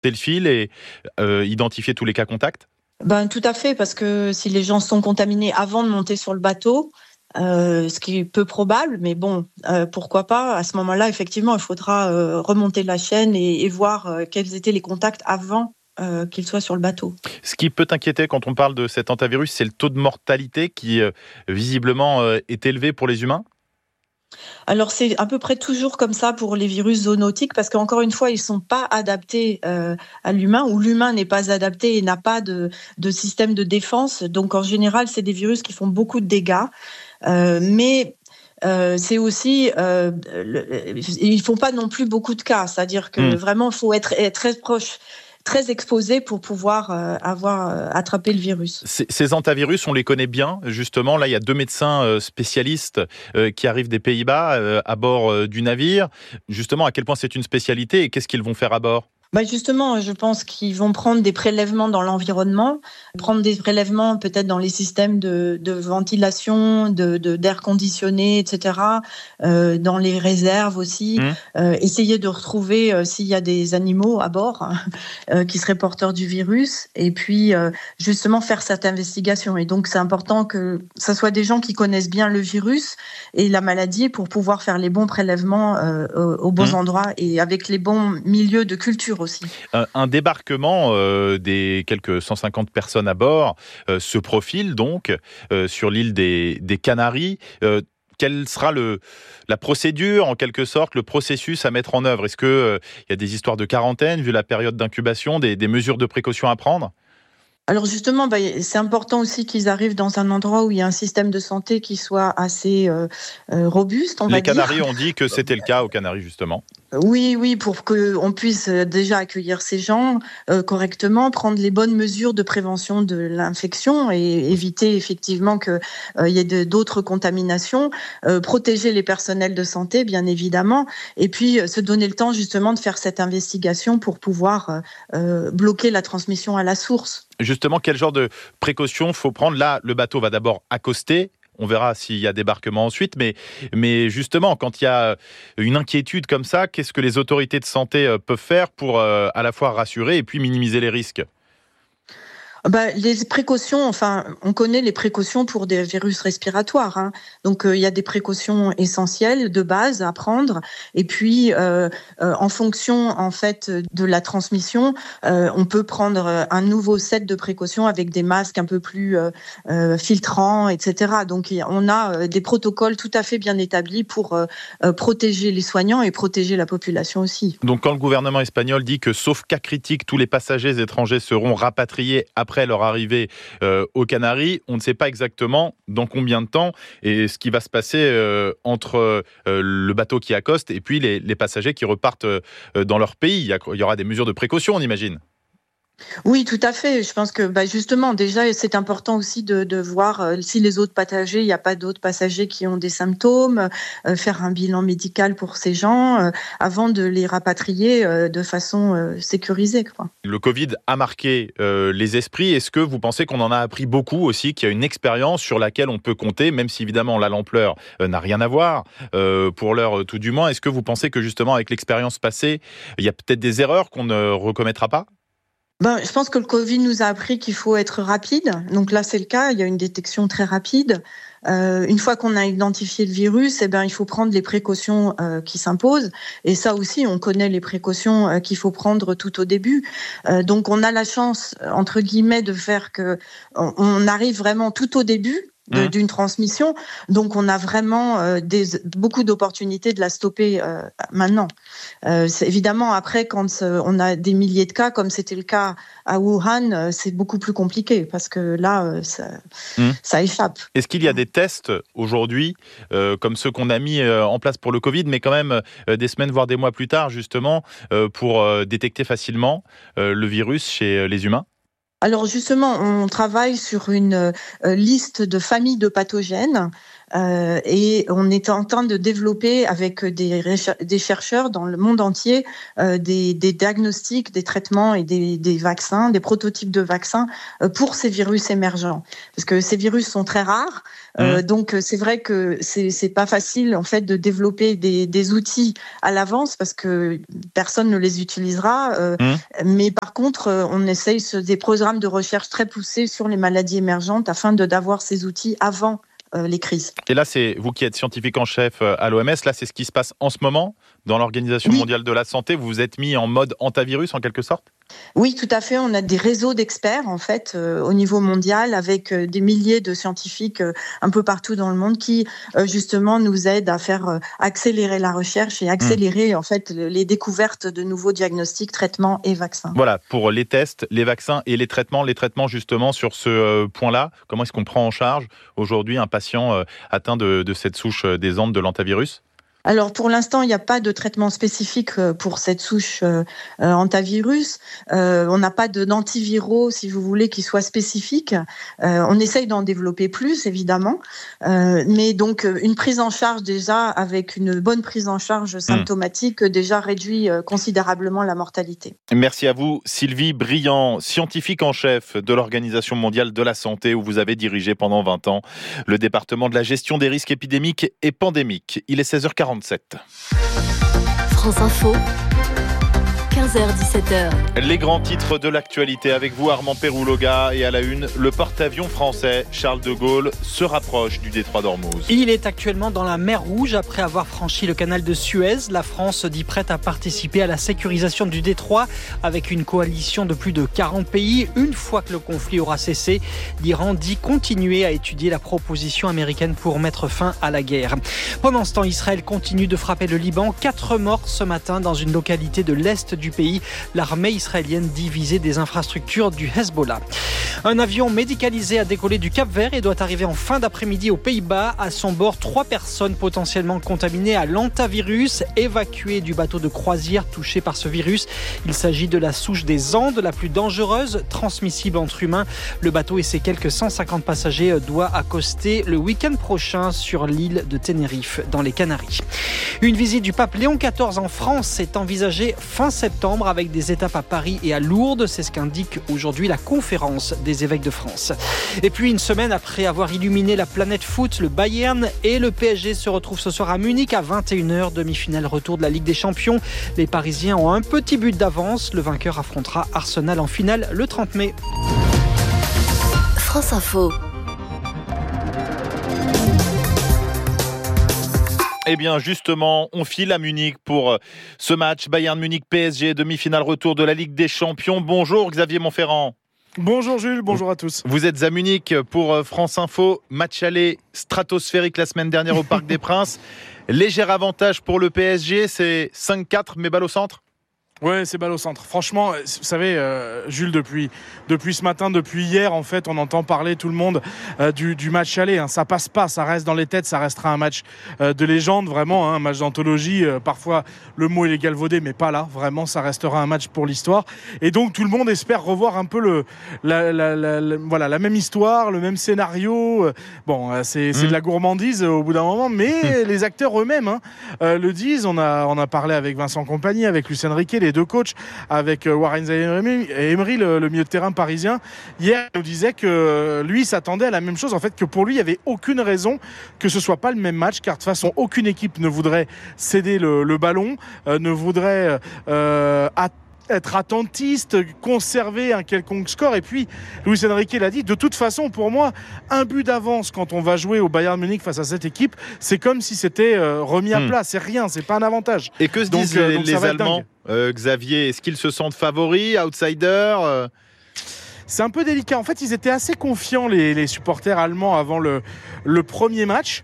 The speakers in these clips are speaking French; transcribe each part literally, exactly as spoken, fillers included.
le fil et euh, identifier tous les cas contacts? Ben, tout à fait, parce que si les gens sont contaminés avant de monter sur le bateau, euh, ce qui est peu probable, mais bon, euh, pourquoi pas, à ce moment-là, effectivement, il faudra euh, remonter la chaîne et, et voir euh, quels étaient les contacts avant euh, qu'ils soient sur le bateau. Ce qui peut inquiéter quand on parle de cet hantavirus, c'est le taux de mortalité qui, euh, visiblement, euh, est élevé pour les humains? Alors, c'est à peu près toujours comme ça pour les virus zoonotiques, parce qu'encore une fois, ils ne sont pas adaptés euh, à l'humain, ou l'humain n'est pas adapté et n'a pas de, de système de défense. Donc, en général, c'est des virus qui font beaucoup de dégâts. Euh, mais euh, c'est aussi, euh, le, ils font pas non plus beaucoup de cas. C'est-à-dire que Mmh. vraiment, il faut être, être très proche, très exposé pour pouvoir euh, avoir euh, attrapé le virus. Ces, ces hantavirus, on les connaît bien, justement. Là, il y a deux médecins euh, spécialistes euh, qui arrivent des Pays-Bas euh, à bord euh, du navire. Justement, à quel point c'est une spécialité et qu'est-ce qu'ils vont faire à bord? Bah justement, je pense qu'ils vont prendre des prélèvements dans l'environnement, prendre des prélèvements peut-être dans les systèmes de, de ventilation, de, de, d'air conditionné, et cetera, euh, dans les réserves aussi, Mmh. euh, essayer de retrouver euh, s'il y a des animaux à bord euh, qui seraient porteurs du virus, et puis euh, justement faire cette investigation. Et donc c'est important que ce soit des gens qui connaissent bien le virus et la maladie pour pouvoir faire les bons prélèvements euh, aux bons Mmh. endroits et avec les bons milieux de culture aussi. Un, un débarquement euh, des quelques cent cinquante personnes à bord euh, se profile donc euh, sur l'île des, des Canaries. Euh, quelle sera le, la procédure, en quelque sorte, le processus à mettre en œuvre? Est-ce qu'il euh, y a des histoires de quarantaine, vu la période d'incubation, des, des mesures de précaution à prendre? Alors justement, bah, c'est important aussi qu'ils arrivent dans un endroit où il y a un système de santé qui soit assez euh, euh, robuste, on Les va dire. Canaries ont dit que c'était le cas aux Canaries, justement. Oui, oui, pour qu'on puisse déjà accueillir ces gens euh, correctement, prendre les bonnes mesures de prévention de l'infection et éviter effectivement qu'il euh, y ait de, d'autres contaminations, euh, protéger les personnels de santé, bien évidemment, et puis euh, se donner le temps justement de faire cette investigation pour pouvoir euh, bloquer la transmission à la source. Justement, quel genre de précautions faut prendre? Là, le bateau va d'abord accoster. On verra s'il y a débarquement ensuite. Mais, mais justement, quand il y a une inquiétude comme ça, qu'est-ce que les autorités de santé euh, peuvent faire pour euh, à la fois rassurer et puis minimiser les risques? Bah, les précautions, enfin, on connaît les précautions pour des virus respiratoires, hein. Donc, euh, il y a des précautions essentielles de base à prendre. Et puis, euh, euh, en fonction, en fait, de la transmission, euh, on peut prendre un nouveau set de précautions avec des masques un peu plus euh, euh, filtrants, et cetera. Donc, on a des protocoles tout à fait bien établis pour euh, protéger les soignants et protéger la population aussi. Donc, quand le gouvernement espagnol dit que, sauf cas critique, tous les passagers étrangers seront rapatriés après leur arrivée euh, aux Canaries, on ne sait pas exactement dans combien de temps et ce qui va se passer euh, entre euh, le bateau qui accoste et puis les, les passagers qui repartent euh, dans leur pays. Il y, a, il y aura des mesures de précaution, on imagine. Oui, tout à fait. Je pense que bah, justement, déjà, c'est important aussi de, de voir euh, si les autres passagers, il n'y a pas d'autres passagers qui ont des symptômes, euh, faire un bilan médical pour ces gens euh, avant de les rapatrier euh, de façon euh, sécurisée, quoi. Le Covid a marqué euh, les esprits. Est-ce que vous pensez qu'on en a appris beaucoup aussi, qu'il y a une expérience sur laquelle on peut compter, même si évidemment là l'ampleur euh, n'a rien à voir, euh, pour l'heure tout du moins. Est-ce que vous pensez que justement avec l'expérience passée, il y a peut-être des erreurs qu'on ne recommettra pas? Ben, je pense que le Covid nous a appris qu'il faut être rapide. Donc là, c'est le cas. Il y a une détection très rapide. Euh, une fois qu'on a identifié le virus, eh ben, il faut prendre les précautions euh, qui s'imposent. Et ça aussi, on connaît les précautions euh, qu'il faut prendre tout au début. Euh, donc, on a la chance, entre guillemets, de faire que on, on arrive vraiment tout au début De, d'une transmission. Donc, on a vraiment euh, des, beaucoup d'opportunités de la stopper euh, maintenant. Euh, c'est évidemment, après, quand euh, on a des milliers de cas, comme c'était le cas à Wuhan, euh, c'est beaucoup plus compliqué parce que là, euh, ça, mmh. ça échappe. Est-ce qu'il y a des tests aujourd'hui, euh, comme ceux qu'on a mis euh, en place pour le Covid, mais quand même euh, des semaines, voire des mois plus tard, justement, euh, pour euh, détecter facilement euh, le virus chez les humains? Alors justement, on travaille sur une euh, liste de familles de pathogènes euh, et on est en train de développer avec des, des chercheurs dans le monde entier euh, des, des diagnostics, des traitements et des, des vaccins, des prototypes de vaccins euh, pour ces virus émergents. Parce que ces virus sont très rares, euh, mmh. donc c'est vrai que c'est, c'est pas facile en fait de développer des, des outils à l'avance parce que personne ne les utilisera. Euh, mmh. Mais par contre, on essaye des programmes de recherche très poussés sur les maladies émergentes afin de d'avoir ces outils avant euh, les crises. Et là, c'est vous qui êtes scientifique en chef à l'O M S. Là, c'est ce qui se passe en ce moment dans l'Organisation oui. mondiale de la santé. Vous vous êtes mis en mode antivirus en quelque sorte ? Oui, tout à fait. On a des réseaux d'experts en fait euh, au niveau mondial avec euh, des milliers de scientifiques euh, un peu partout dans le monde qui euh, justement nous aident à faire euh, accélérer la recherche et accélérer mmh. en fait les découvertes de nouveaux diagnostics, traitements et vaccins. Voilà, pour les tests, les vaccins et les traitements. Les traitements justement sur ce euh, point-là, comment est-ce qu'on prend en charge aujourd'hui un patient euh, atteint de, de cette souche euh, des Andes de l'antivirus ? Alors pour l'instant, il n'y a pas de traitement spécifique pour cette souche euh, euh, antivirus. Euh, on n'a pas de, d'antiviraux, si vous voulez, qui soit spécifique. Euh, on essaye d'en développer plus, évidemment. Euh, mais donc une prise en charge déjà, avec une bonne prise en charge symptomatique, mmh. déjà réduit considérablement la mortalité. Merci à vous, Sylvie Briand, scientifique en chef de l'Organisation mondiale de la santé, où vous avez dirigé pendant vingt ans le département de la gestion des risques épidémiques et pandémiques. Il est seize heures quarante. France Info, quinze heures dix-sept heures. Les grands titres de l'actualité avec vous, Armand Pérouloga, et à la une, le porte-avions français Charles de Gaulle se rapproche du détroit d'Ormuz. Il est actuellement dans la mer Rouge après avoir franchi le canal de Suez. La France dit prête à participer à la sécurisation du détroit avec une coalition de plus de quarante pays. Une fois que le conflit aura cessé, l'Iran dit continuer à étudier la proposition américaine pour mettre fin à la guerre. Pendant ce temps, Israël continue de frapper le Liban. Quatre morts ce matin dans une localité de l'est du pays. L'armée israélienne dit viser des infrastructures du Hezbollah. Un avion médicalisé a décollé du Cap-Vert et doit arriver en fin d'après-midi aux Pays-Bas. À son bord, trois personnes potentiellement contaminées à l'hantavirus, évacuées du bateau de croisière touché par ce virus. Il s'agit de la souche des Andes, la plus dangereuse, transmissible entre humains. Le bateau et ses quelques cent cinquante passagers doivent accoster le week-end prochain sur l'île de Tenerife, dans les Canaries. Une visite du pape Léon quatorze en France est envisagée fin septembre avec des étapes à Paris et à Lourdes. C'est ce qu'indique aujourd'hui la conférence des évêques de France. Et puis une semaine après avoir illuminé la planète foot, le Bayern et le P S G se retrouvent ce soir à Munich à vingt et une heures, demi-finale retour de la Ligue des Champions. Les Parisiens ont un petit but d'avance. Le vainqueur affrontera Arsenal en finale le trente mai. France Info. Eh bien, justement, on file à Munich pour ce match Bayern Munich-P S G, demi-finale retour de la Ligue des Champions. Bonjour Xavier Monferrand. Bonjour Jules, bonjour à tous. Vous êtes à Munich pour France Info. Match aller stratosphérique la semaine dernière au Parc des Princes. Léger avantage pour le P S G, c'est cinq quatre, mais balle au centre. Ouais, c'est balle au centre. Franchement, vous savez, euh, Jules, depuis depuis ce matin, depuis hier, en fait, on entend parler tout le monde euh, du, du match aller. Hein. Ça passe pas, ça reste dans les têtes, ça restera un match euh, de légende, vraiment, hein, un match d'anthologie. Euh, parfois, le mot il est galvaudé, mais pas là. Vraiment, ça restera un match pour l'histoire. Et donc, tout le monde espère revoir un peu le la la, la, la voilà la même histoire, le même scénario. Euh, bon, euh, c'est c'est mmh. de la gourmandise euh, au bout d'un moment, mais mmh. les acteurs eux-mêmes hein, euh, le disent. On a on a parlé avec Vincent Kompany, avec Luis Enrique, les deux coachs, avec Warren Zaïre-Emery, le, le milieu de terrain parisien. Hier, il nous disait que lui s'attendait à la même chose, en fait, que pour lui, il n'y avait aucune raison que ce soit pas le même match, car de toute façon, aucune équipe ne voudrait céder le, le ballon, euh, ne voudrait euh, attendre être attentiste, conserver un quelconque score. Et puis, Luis Enrique l'a dit, de toute façon, pour moi, un but d'avance quand on va jouer au Bayern Munich face à cette équipe, c'est comme si c'était euh, remis à hmm. plat. C'est rien, c'est pas un avantage. Et que se donc, disent euh, les, les Allemands, euh, Xavier? Est-ce qu'ils se sentent favoris, outsiders euh... C'est un peu délicat. En fait, ils étaient assez confiants, les, les supporters allemands, avant le, le premier match.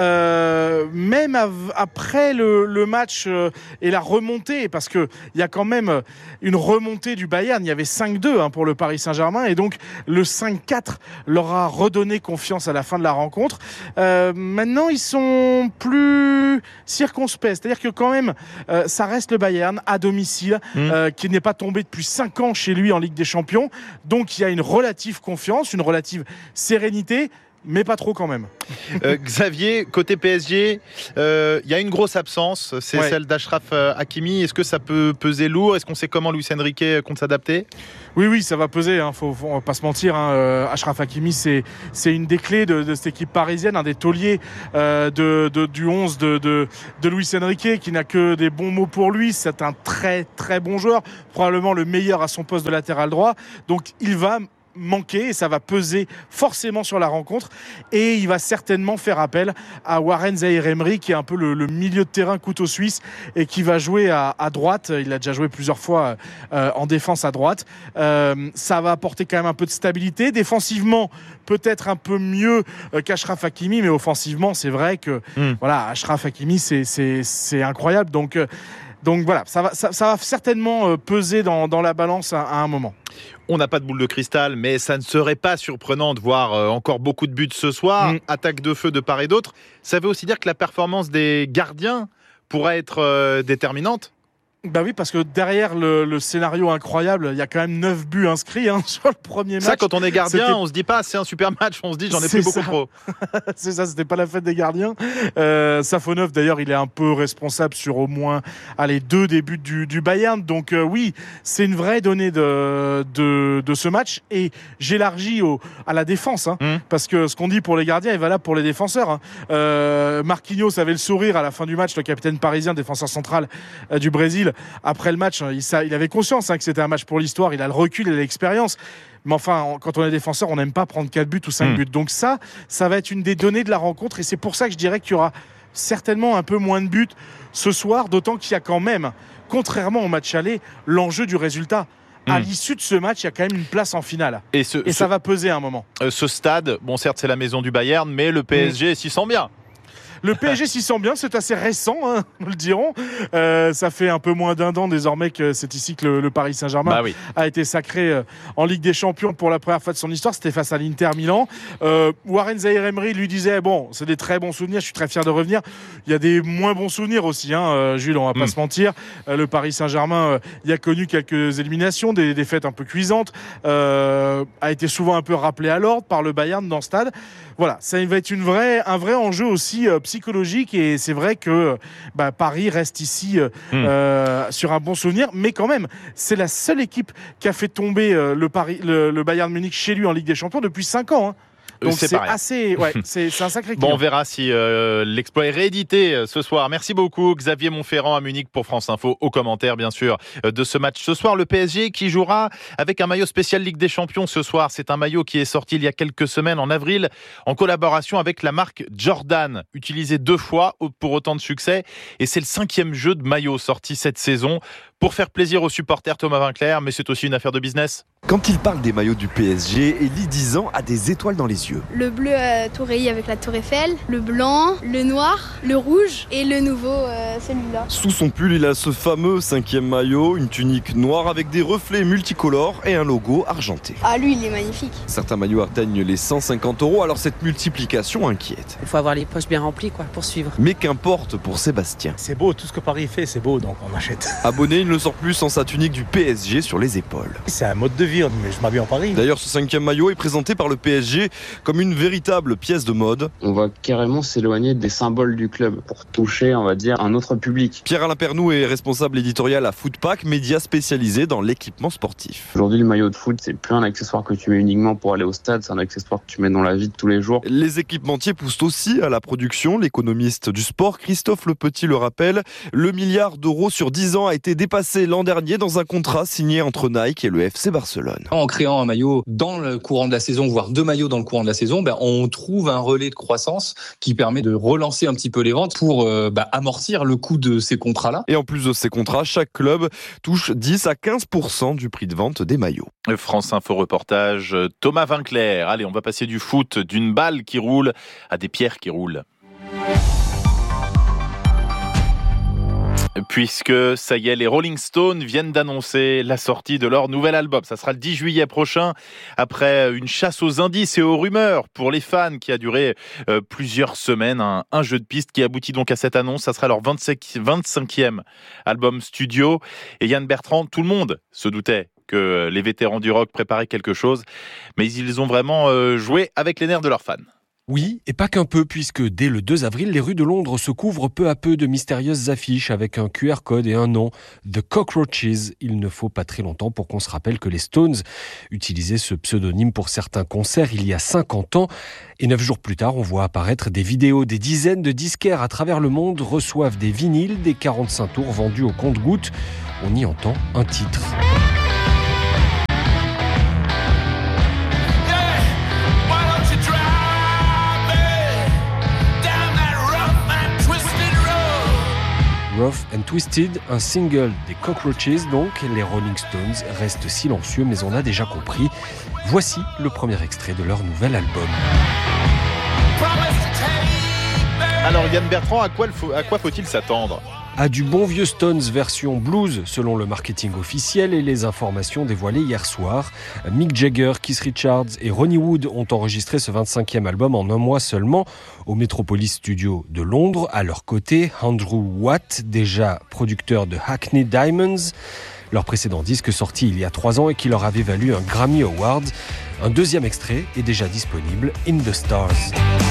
Euh, même av- après le, le match euh, et la remontée, parce que il y a quand même une remontée du Bayern, il y avait cinq deux hein, pour le Paris Saint-Germain, et donc le cinq quatre leur a redonné confiance à la fin de la rencontre. Euh, maintenant, ils sont plus circonspects, c'est-à-dire que quand même, euh, ça reste le Bayern à domicile, mmh. euh, qui n'est pas tombé depuis cinq ans chez lui en Ligue des Champions, donc il y a une relative confiance, une relative sérénité. mais pas trop quand même. Euh, Xavier, côté P S G, il euh, y a une grosse absence, c'est ouais. celle d'Achraf Hakimi. Est-ce que ça peut peser lourd ? Est-ce qu'on sait comment Luis Enrique compte s'adapter ? Oui, oui, ça va peser, hein. Faut, faut, on va pas se mentir, hein. euh, Achraf Hakimi, c'est, c'est une des clés de, de cette équipe parisienne, un des tauliers euh, de, de, du onze de, de, de Luis Enrique, qui n'a que des bons mots pour lui. C'est un très très bon joueur, probablement le meilleur à son poste de latéral droit. Donc il va manquer et ça va peser forcément sur la rencontre, et il va certainement faire appel à Warren Zaïre-Emery, qui est un peu le, le milieu de terrain couteau suisse et qui va jouer à, à droite. Il a déjà joué plusieurs fois euh, en défense à droite. Euh, ça va apporter quand même un peu de stabilité défensivement, peut-être un peu mieux euh, qu'Achraf Hakimi, mais offensivement c'est vrai que mmh. voilà, Achraf Hakimi c'est, c'est, c'est incroyable, donc euh, Donc voilà, ça va, ça, ça va certainement peser dans, dans la balance à, à un moment. On n'a pas de boule de cristal, mais ça ne serait pas surprenant de voir encore beaucoup de buts ce soir. Mmh. Attaque de feu de part et d'autre. Ça veut aussi dire que la performance des gardiens pourrait être euh, déterminante ? Bah oui, parce que derrière le, le scénario incroyable, il y a quand même neuf buts inscrits hein, sur le premier match. Ça, quand on est gardien, c'était... on se dit pas c'est un super match, on se dit j'en ai c'est pris beaucoup ça. trop. C'est ça, c'était pas la fête des gardiens. Euh, Safonov, d'ailleurs, il est un peu responsable sur au moins allez, deux des buts du, du Bayern. Donc euh, oui, c'est une vraie donnée de, de, de ce match. Et j'élargis au, à la défense, hein, mmh. parce que ce qu'on dit pour les gardiens est valable pour les défenseurs. Hein. Euh, Marquinhos avait le sourire à la fin du match, le capitaine parisien, défenseur central euh, du Brésil. Après le match, il, ça, il avait conscience hein, que c'était un match pour l'histoire, il a le recul et l'expérience. Mais enfin, quand on est défenseur, on n'aime pas prendre quatre buts ou cinq mmh. buts. Donc ça, ça va être une des données de la rencontre. Et c'est pour ça que je dirais qu'il y aura certainement un peu moins de buts ce soir, d'autant qu'il y a quand même, contrairement au match aller, l'enjeu du résultat. Mmh. À l'issue de ce match, il y a quand même une place en finale. Et, ce, et ça ce, va peser à un moment. Euh, ce stade, bon certes c'est la maison du Bayern, mais le P S G mmh. s'y sent bien. Le P S G s'y sent bien, c'est assez récent, hein, nous le dirons. Euh, ça fait un peu moins d'un an désormais que c'est ici que le, le Paris Saint-Germain bah oui. a été sacré euh, en Ligue des Champions pour la première fois de son histoire. C'était face à l'Inter Milan. Euh, Warren Zaïre-Emery lui disait bon, c'est des très bons souvenirs, je suis très fier de revenir. Il y a des moins bons souvenirs aussi, hein, euh, Jules, on va pas mm. se mentir. Euh, le Paris Saint-Germain, euh, il a connu quelques éliminations, des défaites un peu cuisantes, euh, a été souvent un peu rappelé à l'ordre par le Bayern dans le stade. Voilà, ça va être une vraie, un vrai enjeu aussi euh, psychologique, et c'est vrai que bah, Paris reste ici euh, mmh. euh, sur un bon souvenir, mais quand même, c'est la seule équipe qui a fait tomber euh, le, Paris, le, le Bayern Munich chez lui en Ligue des Champions depuis cinq ans. Hein. Donc c'est, c'est assez, ouais, c'est, c'est un sacré client. Bon, on verra si euh, l'exploit est réédité euh, ce soir. Merci beaucoup Xavier Montferrand à Munich pour France Info. Aux commentaires bien sûr euh, de ce match ce soir. Le P S G qui jouera avec un maillot spécial Ligue des Champions ce soir. C'est un maillot qui est sorti il y a quelques semaines en avril en collaboration avec la marque Jordan, utilisé deux fois pour autant de succès. Et c'est le cinquième jeu de maillot sorti cette saison pour faire plaisir aux supporters. Thomas Vinclair, mais c'est aussi une affaire de business. Quand il parle des maillots du P S G, Elie Dizan a des étoiles dans les yeux. Le bleu euh, tout rayé avec la tour Eiffel, le blanc, le noir, le rouge et le nouveau, euh, celui-là. Sous son pull, il a ce fameux cinquième maillot, une tunique noire avec des reflets multicolores et un logo argenté. Ah, lui, il est magnifique. Certains maillots atteignent les cent cinquante euros, alors cette multiplication inquiète. Il faut avoir les poches bien remplies quoi, pour suivre. Mais qu'importe pour Sébastien. C'est beau, tout ce que Paris fait, c'est beau, donc on achète. Abonné, il ne sort plus sans sa tunique du P S G sur les épaules. C'est un mode de vie, mais je m'habille en Paris. D'ailleurs, ce cinquième maillot est présenté par le P S G comme une véritable pièce de mode. On va carrément s'éloigner des symboles du club pour toucher, on va dire, un autre public. Pierre-Alain Pernoud est responsable éditorial à Footpack, média spécialisé dans l'équipement sportif. Aujourd'hui, le maillot de foot, c'est plus un accessoire que tu mets uniquement pour aller au stade, c'est un accessoire que tu mets dans la vie de tous les jours. Les équipementiers poussent aussi à la production. L'économiste du sport, Christophe Le Petit, le rappelle. Le milliard d'euros sur dix ans a été dépassé l'an dernier dans un contrat signé entre Nike et le F C Barcelone. En créant un maillot dans le courant de la saison, voire deux maillots dans le courant de la saison, ben on trouve un relais de croissance qui permet de relancer un petit peu les ventes pour euh, ben amortir le coût de ces contrats-là. Et en plus de ces contrats, chaque club touche dix à quinze pour cent du prix de vente des maillots. France Info reportage, Thomas Vinclair. Allez, on va passer du foot, d'une balle qui roule à des pierres qui roulent. Puisque ça y est, les Rolling Stones viennent d'annoncer la sortie de leur nouvel album. Ça sera le dix juillet prochain, après une chasse aux indices et aux rumeurs pour les fans qui a duré euh, plusieurs semaines. Un, un jeu de piste qui aboutit donc à cette annonce. Ça sera leur vingt-cinquième album studio. Et Yann Bertrand, tout le monde se doutait que les vétérans du rock préparaient quelque chose. Mais ils ont vraiment euh, joué avec les nerfs de leurs fans. Oui, et pas qu'un peu, puisque dès le deux avril, les rues de Londres se couvrent peu à peu de mystérieuses affiches avec un Q R code et un nom, The Cockroaches. Il ne faut pas très longtemps pour qu'on se rappelle que les Stones utilisaient ce pseudonyme pour certains concerts il y a cinquante ans. Et neuf jours plus tard, on voit apparaître des vidéos. Des dizaines de disquaires à travers le monde reçoivent des vinyles, des quarante-cinq tours vendus au compte-gouttes. On y entend un titre. Rough and Twisted, un single des Cockroaches donc. Les Rolling Stones restent silencieux, mais on a déjà compris. Voici le premier extrait de leur nouvel album. Alors Yann Bertrand, à quoi, faut, à quoi faut-il s'attendre ? À du bon vieux Stones version blues, selon le marketing officiel et les informations dévoilées hier soir. Mick Jagger, Keith Richards et Ronnie Wood ont enregistré ce vingt-cinquième album en un mois seulement au Metropolis Studio de Londres. À leur côté, Andrew Watt, déjà producteur de Hackney Diamonds, leur précédent disque sorti il y a trois ans et qui leur avait valu un Grammy Award. Un deuxième extrait est déjà disponible, In the Stars.